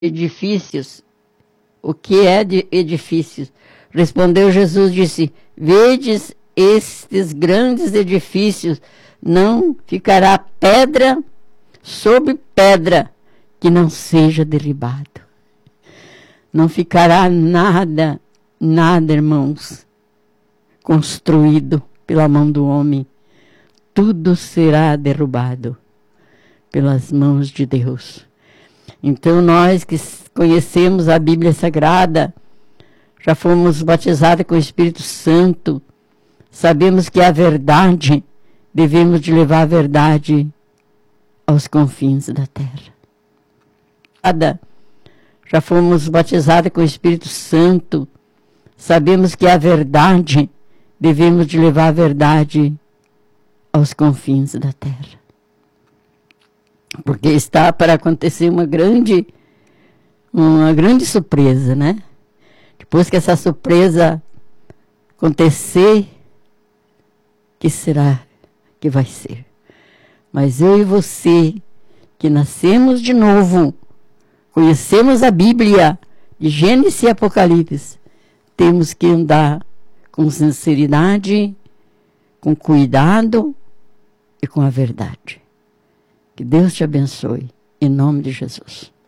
edifícios. O que é de edifícios? Respondeu Jesus, disse: vedes estes grandes edifícios, não ficará pedra sobre pedra que não seja derribado. Não ficará nada, irmãos, construído pela mão do homem. Tudo será derrubado pelas mãos de Deus. Então nós que conhecemos a Bíblia Sagrada, já fomos batizados com o Espírito Santo, sabemos que a verdade, devemos de levar a verdade aos confins da terra. Já fomos batizados com o Espírito Santo, sabemos que a verdade, devemos de levar a verdade aos confins da terra. Porque está para acontecer uma grande surpresa, né? Depois que essa surpresa acontecer, que será que vai ser? Mas eu e você, que nascemos de novo, conhecemos a Bíblia, de Gênesis e Apocalipse, temos que andar com sinceridade, com cuidado e com a verdade. Que Deus te abençoe, em nome de Jesus.